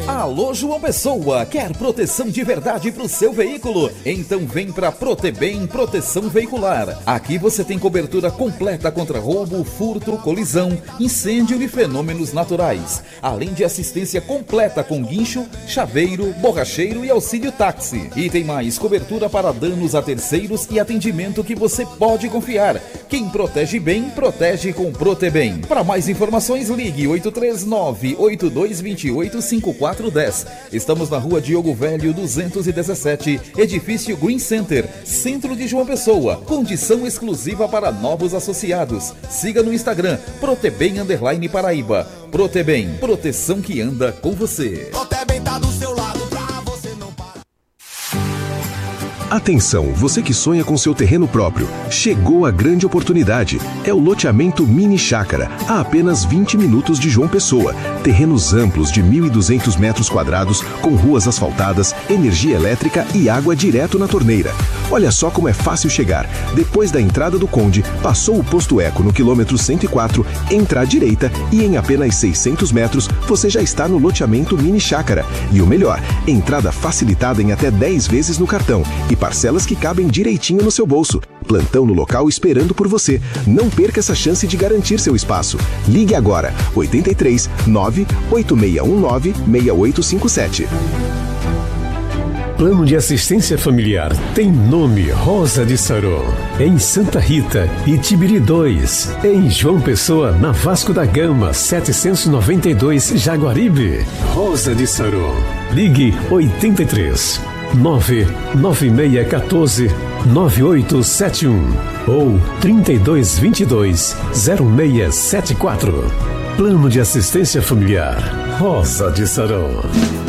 Alô, João Pessoa, quer proteção de verdade para o seu veículo? Então vem para Protebem Proteção Veicular. Aqui você tem cobertura completa contra roubo, furto, colisão, incêndio e fenômenos naturais. Além de assistência completa com guincho, chaveiro, borracheiro e auxílio táxi. E tem mais cobertura para danos a terceiros e atendimento que você pode confiar. Quem protege bem, protege com Protebem. Para mais informações, ligue 839-8228-5410. Estamos na rua Diogo Velho 217, edifício Green Center, centro de João Pessoa. Condição exclusiva para novos associados. Siga no Instagram, Protebem_Paraíba. Protebem, proteção que anda com você. Protebem tá do seu lado pra você não parar. Atenção, você que sonha com seu terreno próprio. Chegou a grande oportunidade. É o loteamento Mini Chácara, a apenas 20 minutos de João Pessoa. Terrenos amplos de 1.200 metros quadrados, com ruas asfaltadas, energia elétrica e água direto na torneira. Olha só como é fácil chegar. Depois da entrada do Conde, passou o posto Eco no quilômetro 104, entra à direita e em apenas 600 metros você já está no loteamento Mini Chácara. E o melhor, entrada facilitada em até 10 vezes no cartão e parcelas que cabem direitinho no seu bolso. Plantão no local esperando por você. Não perca essa chance de garantir seu espaço. Ligue agora, 83 98619 6857. Plano de Assistência Familiar tem nome Rosa de Saron. Em Santa Rita, Itibiri 2. Em João Pessoa, na Vasco da Gama, 792, Jaguaribe. Rosa de Saron. Ligue 83 99614 9871 ou 3222 0674. Plano de Assistência Familiar Rosa de Saron.